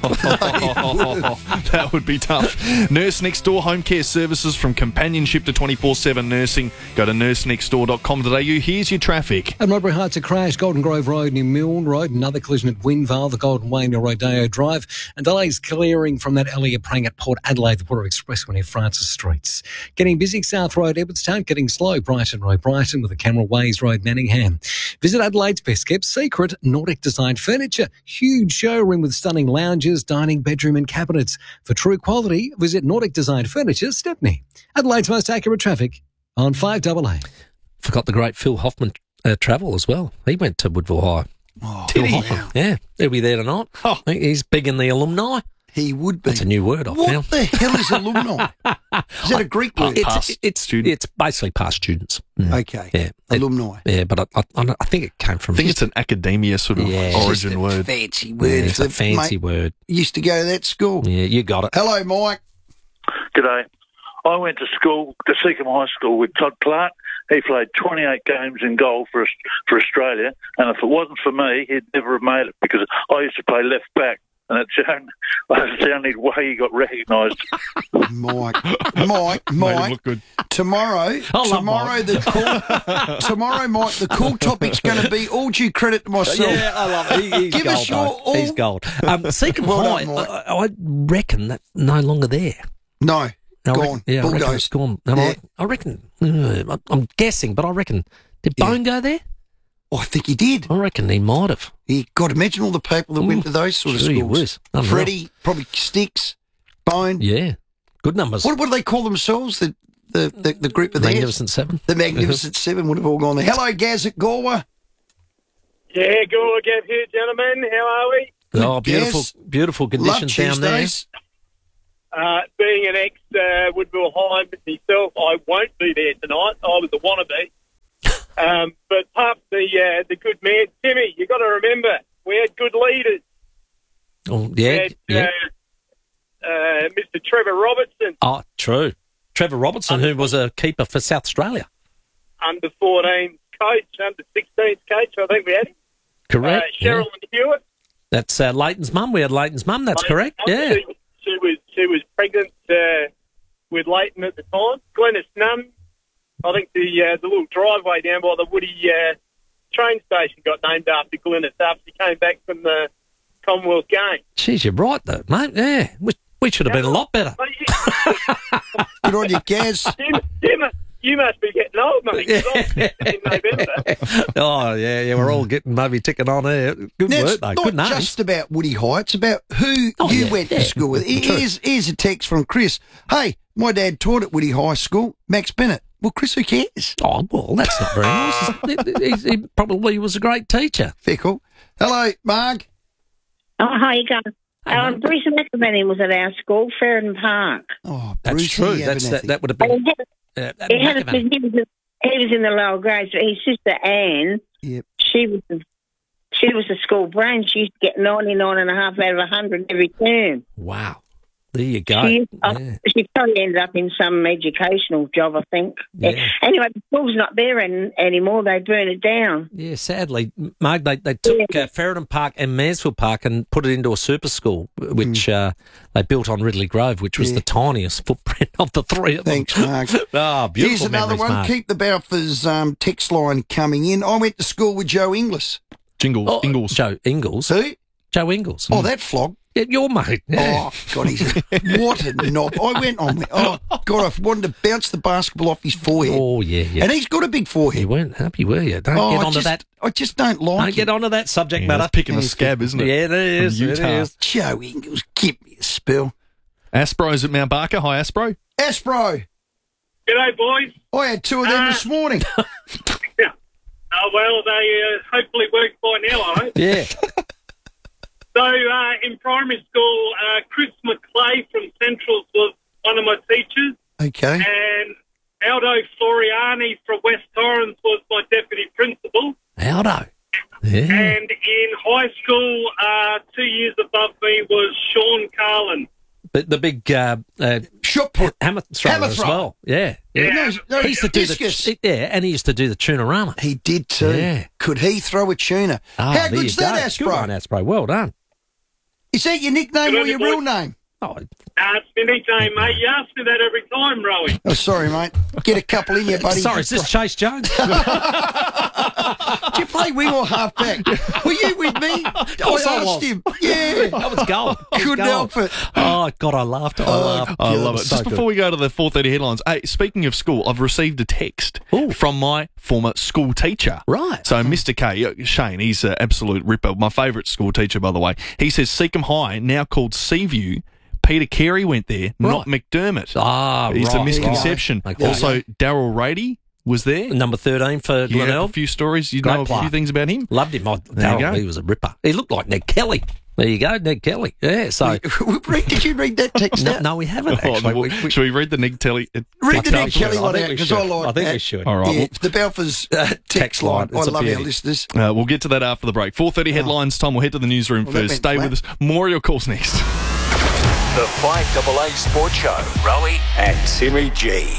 That would be tough. Nurse Next Door Home Care Services, from companionship to 24/7 nursing. Go to nursenextdoor.com.au. Here's your traffic. At Modbury Heights, a crash. Golden Grove Road near Milne Road. Another collision at Windvale, the Golden Way near Rodeo Drive. And delays clearing from that Elliott Prang at Port Adelaide, the Water Expressway near Francis Streets. Getting busy, South Road, Edwardstown. Getting slow, Brighton Road, Brighton with the Camera Ways Road, Manningham. Visit Adelaide's best kept secret, Nordic Design Furniture. Huge showroom with stunning lounges, dining, bedroom and cabinets. For true quality, visit Nordic Design Furniture, Stepney. Adelaide's most accurate traffic on 5AA. Forgot the great Phil Hoffman travel as well. He went to Woodville High. Oh, Phil Hoffman. Yeah, he'll be there tonight. Oh. I think he's big in the alumni. He would be. That's a new word I've found. What the hell is alumni? Is that a Greek word? It's basically past students. Okay. Yeah. Alumni. Yeah, but I think it came from... I think it's an academia sort of origin word. Fancy word. Yeah, it's a fancy word. Used to go to that school. Yeah, you got it. Hello, Mike. G'day. I went to school, to Seacombe High School, with Todd Clark. He played 28 games in goal for Australia, and if it wasn't for me, he'd never have made it, because I used to play left back. and it's the only way he got recognised. Mike, Made him look good. tomorrow, Mike, the cool topic's going to be all due credit to myself. Yeah, I love it. He's Give gold, us your all. He's gold. Seacombe Well High, done, Mike. I reckon that's no longer there. No, gone. I reckon Bulldozed. it's gone. And Yeah. I reckon, I'm guessing, but I reckon, did Bone go there? Oh, I think he did. I reckon he might have. God, imagine all the people that went to those sort of Sure he schools. was. Unreal. Freddie, probably Sticks, Bone. Yeah, good numbers. What do they call themselves? The group of theirs? Magnificent Seven. The Magnificent Seven would have all gone there. Hello, Gaz at Galway. Yeah, Galway, Gav here, gentlemen. How are we? Oh, beautiful, Yes. beautiful conditions Love down there. Tuesdays. Being an ex-Woodville High myself, I won't be there tonight. I was a wannabe. But apart from the good man, Timmy, you got to remember, we had good leaders. Oh, yeah, We had, Mr. Trevor Robertson, Oh, true. Trevor Robertson, who was a keeper for South Australia. under 14 coach, under 16 coach, I think we had him. Correct. Cheryl and Hewitt. That's Leighton's mum. We had Leighton's mum. That's correct. Yeah. She was pregnant with Leighton at the time. Glenys Nunn. I think the little driveway down by the Woody train station got named after Glenys after she came back from the Commonwealth Games. Jeez, you're right, though, mate. Yeah. We should have been a lot better. Good on you, Gaz. You must be getting old, mate. 'Cause I was 50 in November. Oh, yeah, we're all getting maybe ticking on there. Good Now, work, it's though. not Good names. just about Woody High, it's about who you went to school with. Here's a text from Chris. Hey, my dad taught at Woody High School, Max Bennett. Well, Chris, who cares? Oh, well, that's not very nice. He probably was a great teacher. Fair cool. Hello, Marg. Oh, how you going? Bruce McAvenny was at our school, Ferren Park. Oh, That's Brucey true. That would have been. He was in the lower grades, but his sister Anne, she was a school brain. She used to get 99.5 out of 100 every term. Wow. There you go. She probably ended up in some educational job, I think. Yeah. Anyway, the school's not there anymore. They burn it down. Yeah, sadly, Mark, they took Ferryden Park and Mansfield Park and put it into a super school, which they built on Ridley Grove, which was the tiniest footprint of the three of them. Thanks, Mark. Beautiful. Here's another memories, one. Mark. Keep the Balfour's text line coming in. I went to school with Joe Inglis. Ingles. Joe Ingles. Who? Joe Ingles. Oh, that flog. Yeah, your mate. Yeah. Oh, God, what a knob. I went on there. Oh, God, I wanted to bounce the basketball off his forehead. Oh, yeah. And he's got a big forehead. You weren't happy, were you? Don't get onto that. I just don't like Don't it. get onto that subject matter. That's picking a scab, isn't it? Yeah, it is. From It Utah. is. Joe Ingles, give me a spell. Aspro's at Mount Barker. Hi, Aspro. Aspro. G'day, boys. I had two of them this morning. Well, they hopefully work by now, I hope. Yeah. So, in primary school, Chris McClay from Centrals was one of my teachers. Okay. And Aldo Floriani from West Torrens was my deputy principal. Aldo. Yeah. And in high school, 2 years above me was Sean Carlin. But the big shot put hammer thrower as well. Yeah. Yeah. No, He used to do discus. and he used to do the tuna-rama. He did too. Yeah. Could he throw a tuna? How there good's you that, go. Aspro? Good one, Aspro. Well done. Is that your nickname or your real name? Oh, It's my nickname, mate. You ask me that every time, Rowie. Oh, sorry, mate. Get a couple in you, buddy. Sorry, is this Chase Jones? Do you play wing or half back? Were you with me? I asked him. Yeah. That was gold. Couldn't help it. Oh, God, I laughed. I laughed. I Yeah, love it. was so Just before we go to the 4:30 headlines, hey, speaking of school, I've received a text from my former school teacher. Right. So Mr. K, Shane, he's an absolute ripper. My favourite school teacher, by the way. He says Seacombe High, now called Seaview. Peter Carey went there, not McDermott. Ah, It's right. a misconception. Okay. Also, Daryl Rady was there. Number 13 for Glenelg. A few stories. You Great know a player. few things about him. Loved him. There you go. He was a ripper. He looked like Ned Kelly. There you go, Ned Kelly. Yeah, so... Did you read that text out? No, we haven't, actually. Should we read the Ned Kelly? Read the Ned Kelly I one think out we because should. I like I think that. we should. All right. Yeah, well, the Balfour's text line. I It's a love our beauty. listeners. we'll get to that after the break. 4:30 headlines, Tom. We'll head to the newsroom Well, that first. went Stay flat. with us. More of your calls next. The 5AA Sports Show. Rowie and Timmy G.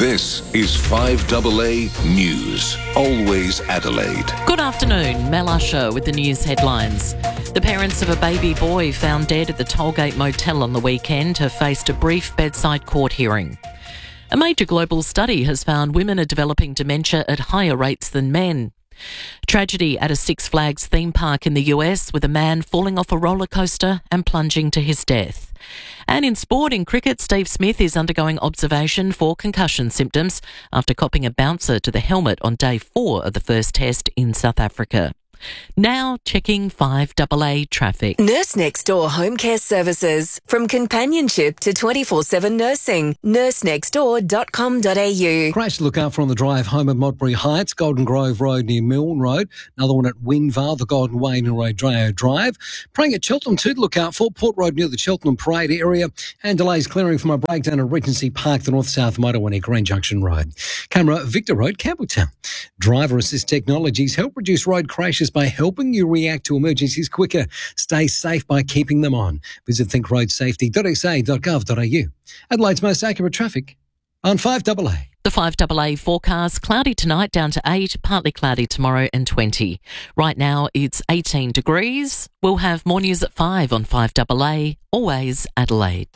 This is 5AA News. Always Adelaide. Good afternoon, Mel Usher with the news headlines. The parents of a baby boy found dead at the Tollgate Motel on the weekend have faced a brief bedside court hearing. A major global study has found women are developing dementia at higher rates than men. Tragedy at a Six Flags theme park in the US with a man falling off a roller coaster and plunging to his death. And in sport, in cricket, Steve Smith is undergoing observation for concussion symptoms after copping a bouncer to the helmet on day 4 of the first test in South Africa. Now checking 5AA traffic. Nurse Next Door Home Care Services. From companionship to 24/7 nursing. nursenextdoor.com.au. Crash to look out for on the drive home at Modbury Heights, Golden Grove Road near Milne Road. Another one at Winvar, the Golden Way near Rodeo Drive. Praying at Cheltenham too to look out for. Port Road near the Cheltenham Parade area. And delays clearing from a breakdown at Regency Park, the north-south motorway near Green Junction Road. Camera, Victor Road, Campbelltown. Driver assist technologies help reduce road crashes by helping you react to emergencies quicker. Stay safe by keeping them on. Visit thinkroadsafety.sa.gov.au. Adelaide's most accurate traffic on 5AA. The 5AA forecast, cloudy tonight down to 8, partly cloudy tomorrow and 20. Right now it's 18 degrees. We'll have more news at 5 on 5AA, always Adelaide.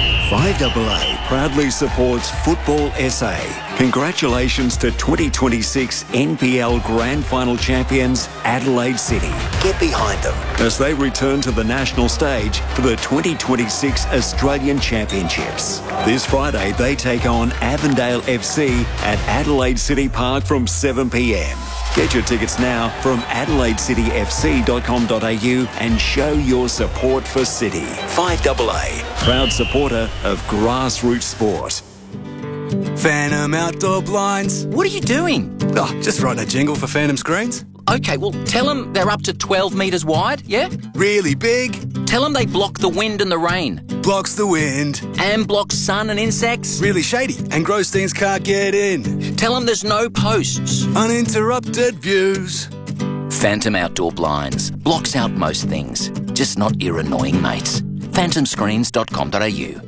5AA proudly supports Football SA. Congratulations to 2026 NPL Grand Final champions Adelaide City. Get behind them as they return to the national stage for the 2026 Australian Championships. This Friday they take on Avondale FC at Adelaide City Park from 7 p.m. Get your tickets now from adelaidecityfc.com.au and show your support for City. 5AA, proud supporter of grassroots sport. Phantom Outdoor Blinds. What are you doing? Oh, just writing a jingle for Phantom Screens. Okay, well, tell them they're up to 12 metres wide, yeah? Really big? Tell them they block the wind and the rain. Blocks the wind. And blocks sun and insects. Really shady, and gross things can't get in. Tell them there's no posts. Uninterrupted views. Phantom Outdoor Blinds. Blocks out most things, just not your annoying mates. phantomscreens.com.au.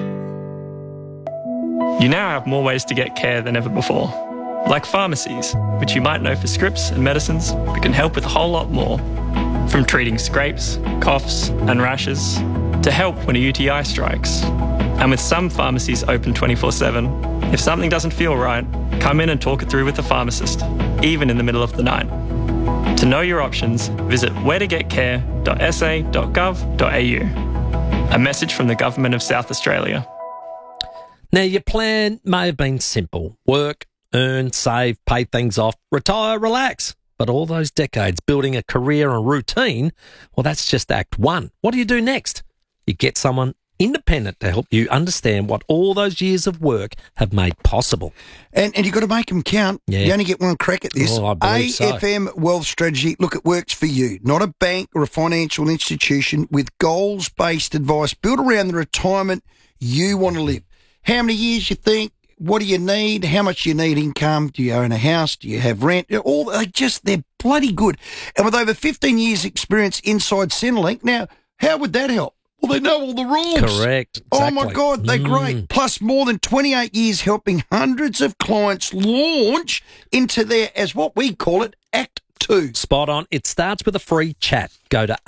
You now have more ways to get care than ever before. Like pharmacies, which you might know for scripts and medicines, but can help with a whole lot more. From treating scrapes, coughs and rashes, to help when a UTI strikes. And with some pharmacies open 24/7, if something doesn't feel right, come in and talk it through with a pharmacist, even in the middle of the night. To know your options, visit wheretogetcare.sa.gov.au. A message from the Government of South Australia. Now, your plan may have been simple. Work, earn, save, pay things off, retire, relax. But all those decades building a career and routine, well, that's just Act 1. What do you do next? You get someone independent to help you understand what all those years of work have made possible. And you've got to make them count. Yeah. You only get one crack at this. Oh, I believe so. AFM Wealth Strategy, look, it works for you. Not a bank or a financial institution, with goals-based advice built around the retirement you want to live. How many years you think? What do you need? How much do you need income? Do you own a house? Do you have rent? They're bloody good. And with over 15 years experience inside Centrelink, now, how would that help? Well, they know all the rules. Correct. Exactly. Oh, my God, they're great. Plus, more than 28 years helping hundreds of clients launch into their, as what we call it, Act 2. Spot on. It starts with a free chat. Go to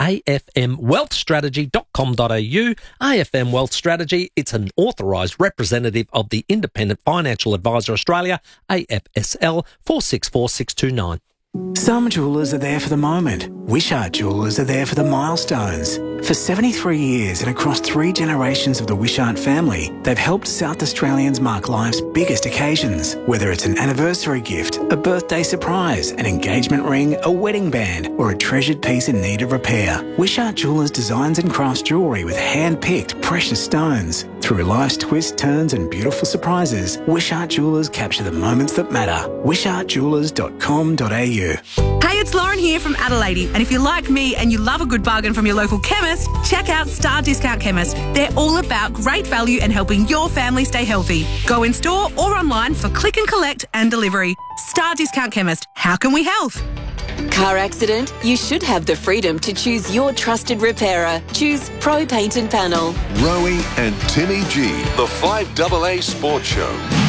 afmwealthstrategy.com.au. AFM Wealth Strategy, it's an authorised representative of the Independent Financial Advisor Australia, AFSL 464629. Some jewellers are there for the moment. Wishart Jewellers are there for the milestones. For 73 years and across 3 generations of the Wishart family, they've helped South Australians mark life's biggest occasions. Whether it's an anniversary gift, a birthday surprise, an engagement ring, a wedding band, or a treasured piece in need of repair, Wishart Jewellers designs and crafts jewellery with hand-picked precious stones. Through life's twists, turns and beautiful surprises, Wishart Jewellers capture the moments that matter. wishartjewellers.com.au. Hey, it's Lauren here from Adelaide, and if you're like me and you love a good bargain from your local chemist, check out Star Discount Chemist. They're all about great value and helping your family stay healthy. Go in store or online for click and collect and delivery. Star Discount Chemist. How can we help? Car accident? You should have the freedom to choose your trusted repairer. Choose Pro Paint and Panel. Rowie and Timmy G, the 5AA Sports Show.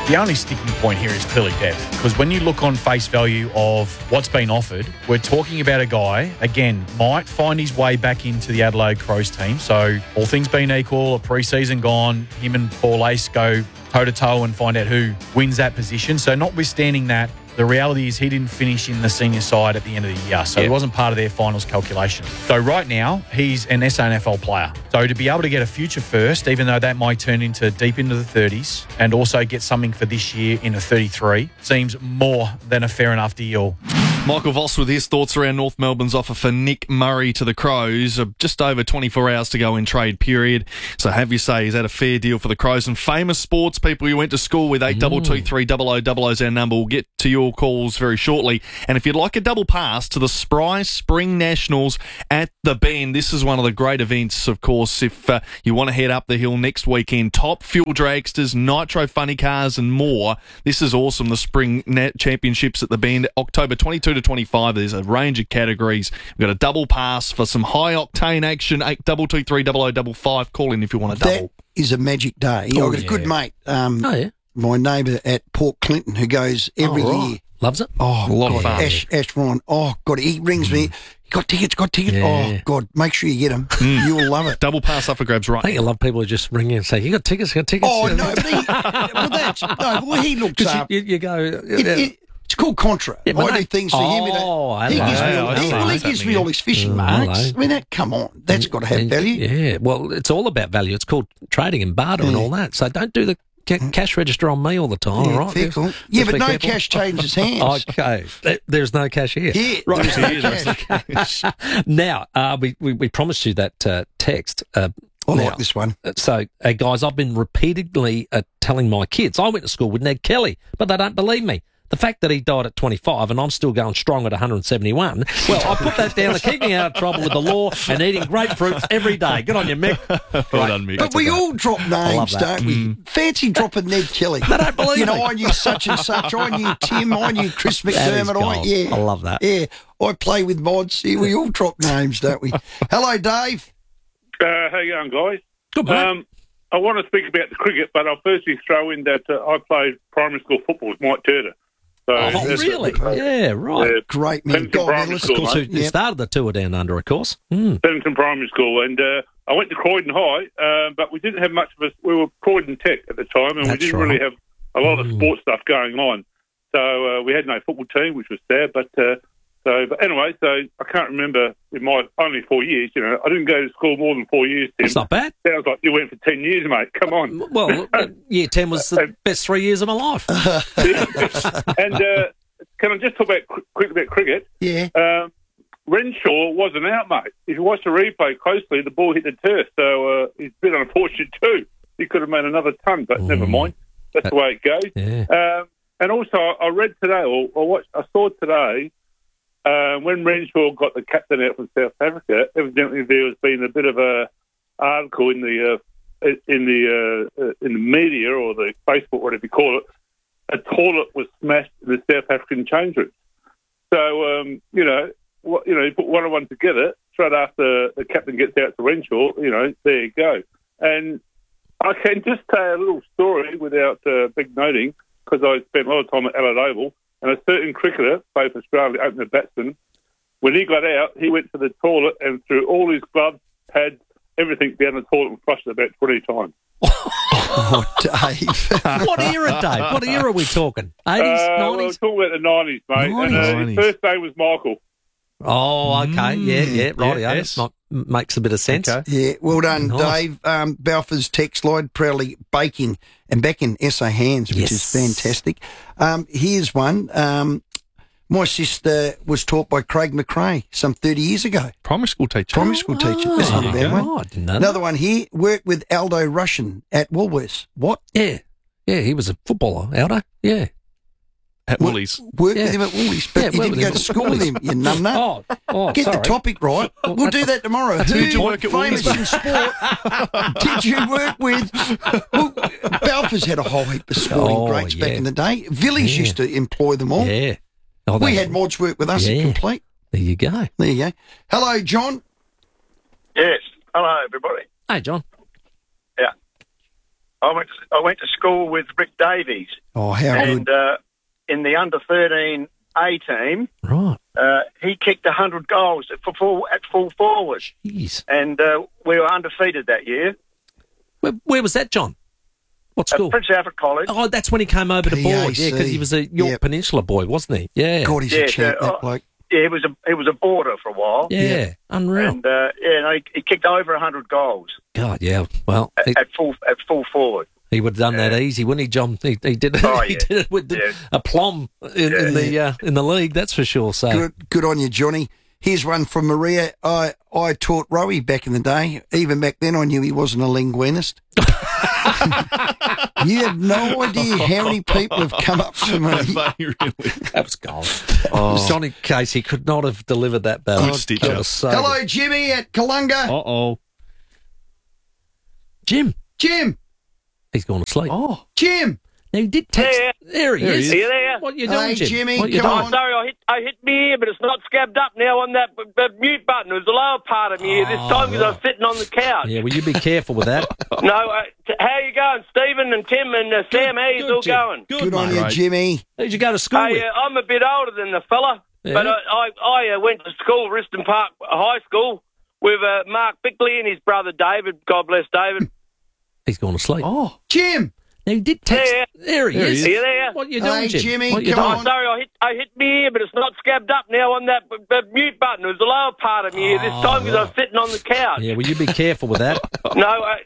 The only sticking point here is clearly depth, because when you look on face value of what's been offered, we're talking about a guy, again, might find his way back into the Adelaide Crows team. So all things being equal, a pre-season gone, him and Paul Ace go toe-to-toe and find out who wins that position. So notwithstanding that, the reality is he didn't finish in the senior side at the end of the year, so he wasn't part of their finals calculation. So right now, he's an SANFL player. So to be able to get a future first, even though that might turn into deep into the 30s, and also get something for this year in a 33, seems more than a fair enough deal. Michael Voss with his thoughts around North Melbourne's offer for Nick Murray to the Crows. Just over 24 hours to go in trade period. So have you say, is that a fair deal for the Crows? And famous sports people you went to school with, 8223 0000 is our number. We'll get to your calls very shortly. And if you'd like a double pass to the Spry Spring Nationals at the Bend, this is one of the great events, of course, if you want to head up the hill next weekend. Top fuel dragsters, nitro funny cars and more. This is awesome. The Spring Championships at the Bend, October 22 to 25. There's a range of categories. We've got a double pass for some high octane action. 8223 0055. Call in if you want a double. That is a magic day. I've got a good mate. My neighbour at Port Clinton who goes every year. Loves it. Oh, a lot God, of fun. Ash Ryan. Oh, God, he rings me. Got tickets. Oh, God, make sure you get them. You'll love it. Double pass up for grabs right I think you love people who just ring in and say, you got tickets? Oh, no, but he looks up. You go... It's called Contra. Yeah, I do things for him. He gives me all his fishing marks. I mean, come on. That's got to have value. Yeah, well, it's all about value. It's called trading and barter and all that. So don't do the cash register on me all the time, all right? Fair cool. Yeah, but no cash changes hands. Okay. There's no cash here. Yeah, right. There's no cash. Now, we promised you that text. I like this one. So, guys, I've been repeatedly telling my kids, I went to school with Ned Kelly, but they don't believe me. The fact that he died at 25 and I'm still going strong at 171, well, I put that down to keep me out of trouble with the law and eating grapefruits every day. Good on you, Mick. Well done, Mick. But we all drop names, don't we? Fancy dropping Ned Kelly. They don't believe me. I knew such and such. I knew Tim. I knew Chris McDermott. I love that. Yeah, I play with mods. Yeah, we all drop names, don't we? Hello, Dave. How you going, guys? Good, mate. I want to speak about the cricket, but I'll firstly throw in that I played primary school football with Mike Turner. So really? Yeah, right. Great man. Primary school, of course, you started the tour down under, of course. Bennington Primary School, and I went to Croydon High, but we didn't have much of we were Croydon Tech at the time, and we didn't really have a lot of sports stuff going on. So we had no football team, which was sad, but anyway, so I can't remember in my only 4 years, I didn't go to school more than 4 years, Tim. That's not bad. Sounds like you went for 10 years, mate. Come on. Well, year 10 was the best 3 years of my life. And can I just talk quickly about cricket? Yeah. Renshaw wasn't out, mate. If you watch the replay closely, the ball hit the turf, so it's a bit unfortunate too. He could have made another ton, but never mind. That's the way it goes. Yeah. And also, I read today, I saw today, when Renshaw got the captain out from South Africa, evidently there has been a bit of a article in the media or the Facebook, whatever you call it. A toilet was smashed in the South African change room. So you put one and one together. Straight after the captain gets out to Renshaw, there you go. And I can just tell a little story without big noting, because I spent a lot of time at Adelaide Oval. And a certain cricketer, played for Australia, opener batsman, when he got out, he went to the toilet and threw all his gloves, pads, everything down the toilet and flushed it about 20 times. Oh, Dave. What era, Dave? What era are we talking? 80s, 90s? We're talking about the 90s, mate. And his first name was Michael. Oh, okay. Yeah, right. Yeah, yes. Makes a bit of sense. Okay. Yeah, well done, Dave. Balfour's text line, proudly baking and back in SA hands, which is fantastic. Here's one. My sister was taught by Craig McRae some 30 years ago. Primary school teacher. That's not a bad one. Oh, I didn't know Another one here, worked with Aldo Russian at Woolworths. What? Yeah, he was a footballer, Aldo. Yeah. At Woolies. Worked with him at Woolies, but you didn't go to school with him, you numbnut. Get the topic right. We'll do that tomorrow. Did you work at famous in sport did you work with? Well, Balfour's had a whole heap of sporting greats back in the day. Villiers used to employ them all. Yeah. We had mods work with us at Complete. There you go. Hello, John. Yes. Hello, everybody. Hey, John. Yeah. I went to school with Rick Davies. Oh, how good! And in the under-13 A team, right, he kicked 100 goals at full forward. Jeez. And we were undefeated that year. Where was that, John? What school? Prince Alfred College. Oh, that's when he came over to board. Yeah, because he was a York Peninsula boy, wasn't he? Yeah. God, he's a champ, that bloke. Yeah, he was a boarder for a while. Yeah, unreal. And he kicked over 100 goals. God, yeah. Well, at full forward. He would have done that easy, wouldn't he, John? He did it. He did it with aplomb in the league. That's for sure. So good on you, Johnny. Here's one from Maria. I taught Rowie back in the day. Even back then, I knew he wasn't a linguinist. You have no idea how many people have come up to me. That was gold. Johnny Casey could not have delivered that better. Good stitch up. Hello, Jimmy at Kalunga. Uh-oh. Jim. He's gone to sleep. Oh, Jim. Now, he did text. There he is. Are you there? What are you doing, Jim? Jimmy, what you doing? Oh, sorry, I hit my ear, but it's not scabbed up now on that mute button. It was the lower part of my ear this time because I was sitting on the couch. Yeah, well, you be careful with that. No, how you going, Stephen and Tim and Sam? How you all going? Good on you, Jimmy. Who'd you go to school with? I'm a bit older than the fella, but I went to school, Riston Park High School, with Mark Bickley and his brother David. God bless David. He's gone to sleep. Oh, Jim. Now, he did text. There he is. Are you there? What are you doing, Jim? Jimmy, what you come doing? on. Sorry, I hit my ear, but it's not scabbed up now on that mute button. It was the lower part of my ear this time because I was sitting on the couch. Yeah, well, you be careful with that. No,